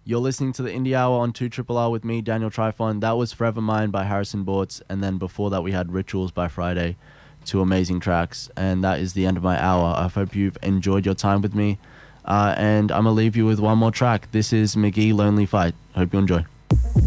You're listening to the Indie Hour on 2RRR with me, Daniel Trifon. That was Forever Mine by Harrison Bortz. And then before that, we had Rituals by Friday. Two amazing tracks. And that is the end of my hour. I hope you've enjoyed your time with me. And I'm going to leave you with one more track. This is McGee Lonely Fight. Hope you enjoy.